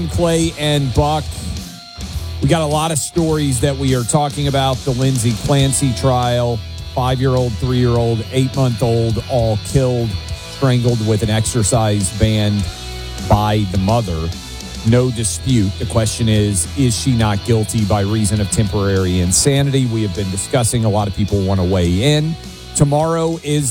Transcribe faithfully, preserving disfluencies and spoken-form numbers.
Clay and Buck. We got a lot of stories that we are talking about. The Lindsay Clancy trial, five-year-old, three-year-old, eight-month-old, all killed, strangled with an exercise band by the mother. No dispute. The question is, is she not guilty by reason of temporary insanity? We have been discussing. A lot of people want to weigh in. Tomorrow is